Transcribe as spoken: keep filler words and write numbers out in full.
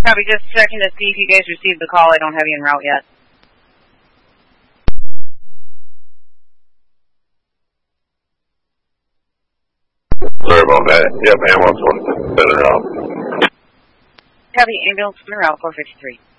Probably just checking to see if you guys received the call. I don't have you en route yet. Sorry about that. Yep, ambulance was en route. Heavy ambulance en route, four fifty-three.